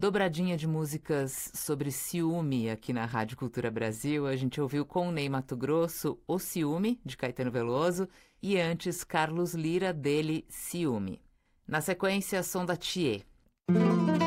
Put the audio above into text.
dobradinha de músicas sobre ciúme aqui na Rádio Cultura Brasil. A gente ouviu com Ney Matogrosso O Ciúme, de Caetano Veloso, e antes Carlos Lyra, dele Ciúme. Na sequência, som da Thier.